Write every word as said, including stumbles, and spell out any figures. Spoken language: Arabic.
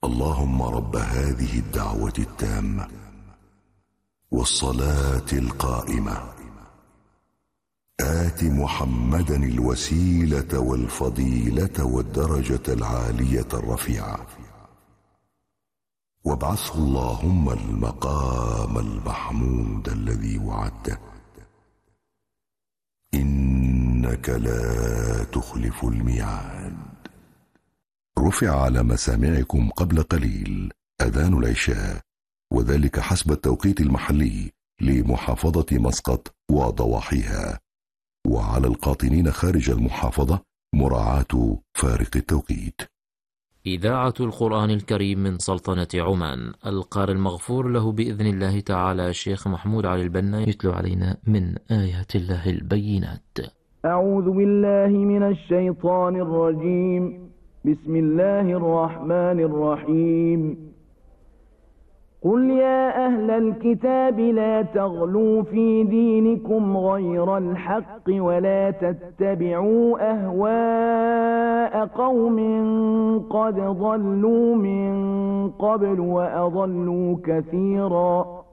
اللهم رب هذه الدعوة التامة والصلاة القائمة آت محمدا الوسيلة والفضيلة والدرجة العالية الرفيعة وابعثه اللهم المقام المحمود الذي وعدته إنك لا تخلف الميعاد. رفع على مسامعكم قبل قليل أذان العشاء، وذلك حسب التوقيت المحلي لمحافظة مسقط وضواحيها، وعلى القاطنين خارج المحافظة مراعاة فارق التوقيت. إذاعة القرآن الكريم من سلطنة عمان، القارئ المغفور له بإذن الله تعالى الشيخ محمود علي البنا يتلو علينا من آيات الله البينات. أعوذ بالله من الشيطان الرجيم. بسم الله الرحمن الرحيم. قل يا أهل الكتاب لا تغلوا في دينكم غير الحق ولا تتبعوا أهواء قوم قد ضلوا من قبل وأضلوا كثيرا